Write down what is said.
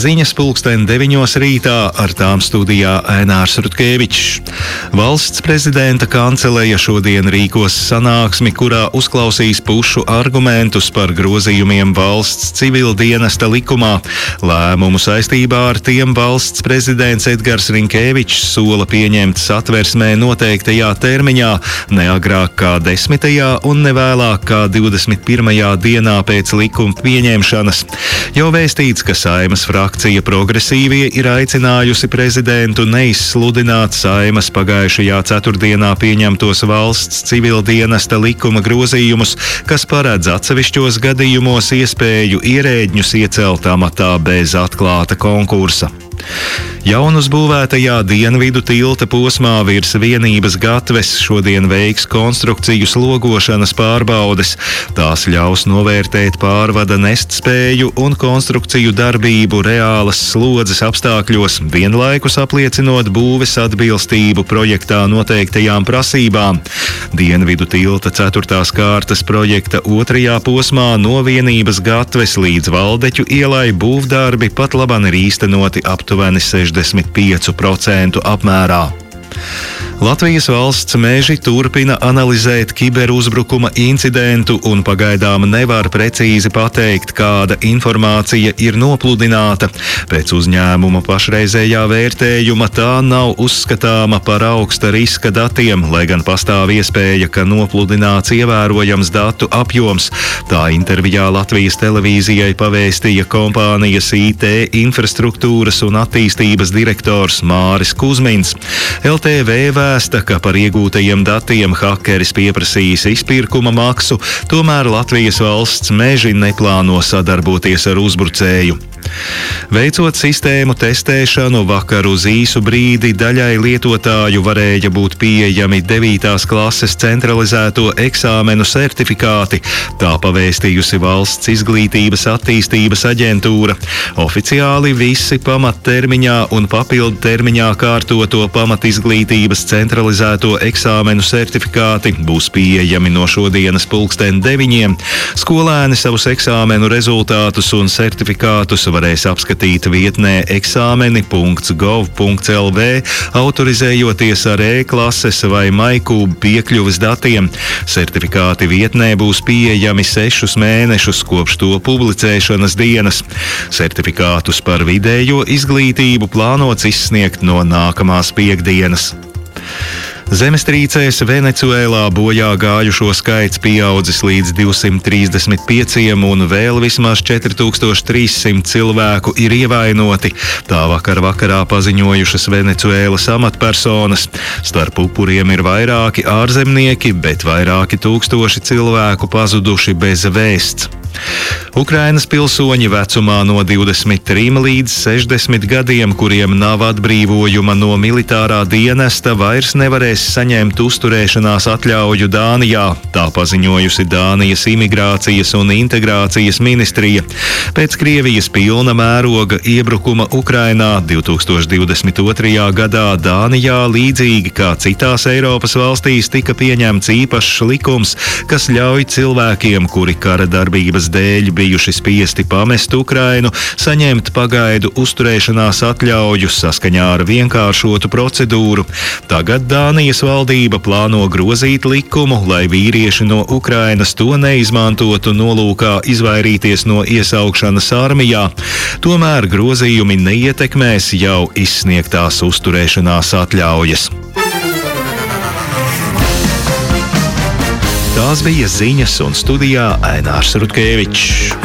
ziņas 9:00 rītā, ar tām studijā Ainārs Rutkevičs. Valsts prezidenta kanceleja šodien rīkos sanāksmi, kurā uzklausīs pušu argumentus par grozījumiem valsts civildienesta likumā. Lēmumu saistībā ar tiem valsts prezidents Edgars Rinkēvičs sola pieņemt Satversmē noteiktajā termiņā, ne agrāk kā 10. un ne vēlāk kā 21. dienā pēc likuma pieņemšanas. Jau vēstīts, ka Saeimas frakcija Progresīvie ir aicinājusi prezidentu neizsludināt Saeimas pagājušajā ceturtdienā pieņemtos valsts civildienesta likuma grozījumus, kas paredz atsevišķos gadījumos iespēju ierēdņus iecelt amatā bez atklāta konkursa. Jaunuzbūvētajā dienvidu tilta posmā virs Vienības gatves šodien veiks konstrukciju slogošanas pārbaudes. Tās ļaus novērtēt pārvada nestspēju un konstrukciju darbību reālas slodzes apstākļos, vienlaikus apliecinot būves atbilstību projektā noteiktajām prasībām. Dienvidu tilta 4. kārtas projekta 2. posmā no Vienības gatves līdz Valdeķu ielai būvdarbi pat laban ir īstenoti aptuveni 65% apmērā. Latvijas valsts meži turpina analizēt kiberuzbrukuma incidentu un pagaidām nevar precīzi pateikt, kāda informācija ir nopludināta. Pēc uzņēmuma pašreizējā vērtējuma tā nav uzskatāma par augsta riska datiem, lai gan pastāv iespēja, ka nopludināts ievērojams datu apjoms. Tā intervijā Latvijas televīzijai pavēstīja kompānijas IT infrastruktūras un attīstības direktors Māris Kuzmins. LTV vēsta, ka par iegūtajiem datiem hakeris pieprasījis izpirkuma maksu, tomēr Latvijas valsts meži neplāno sadarboties ar uzbrucēju. Veicot sistēmu testēšanu, vakar uz īsu brīdi daļai lietotāju varēja būt pieejami 9. klases centralizēto eksāmenu certifikāti, tā pavēstījusi Valsts izglītības attīstības aģentūra. Oficiāli visi pamattermiņā un papildu termiņā kārtoto pamatizglītības centralizēto eksāmenu certifikāti būs pieejami no šodienas 9:00. Skolēni savus eksāmenu rezultātus un certifikātus varēs apskatīt vietnē eksāmeni.gov.lv, autorizējoties ar e-klases vai MyKūb piekļuves datiem. Certifikāti vietnē būs pieejami 6 mēnešus kopš to publicēšanas dienas. Certifikātus par vidējo izglītību plānots izsniegt no nākamās piektdienas. Zemestrīcēs Venecuēlā bojā gājušo skaits pieaudzis līdz 235 un vēl vismaz 4300 cilvēku ir ievainoti. Tā vakarā paziņojušas Venecuēlas amatpersonas. Starp upuriem ir vairāki ārzemnieki, bet vairāki tūkstoši cilvēku pazuduši bez vēsts. Ukrainas pilsoņi vecumā no 23 līdz 60 gadiem, kuriem nav atbrīvojuma no militārā dienesta, vairs nevarēs saņemt uzturēšanās atļauju Dānijā, tā paziņojusi Dānijas imigrācijas un integrācijas ministrija. Pēc Krievijas pilna mēroga iebrukuma Ukrainā 2022. gadā Dānijā līdzīgi kā citās Eiropas valstīs tika pieņemts īpašs likums, kas ļauj cilvēkiem, kuri kara darbības dēļ bijuši spiesti pamest Ukrainu, saņemt pagaidu uzturēšanās atļauju saskaņā ar vienkāršotu procedūru. Tagad Dānijas valdība plāno grozīt likumu, lai vīrieši no Ukrainas to neizmantotu nolūkā izvairīties no iesaukšanas armijā. Tomēr grozījumi neietekmēs jau izsniegtās uzturēšanās atļaujas. Tās bija ziņas un studijā Ainārs Rutkevičs.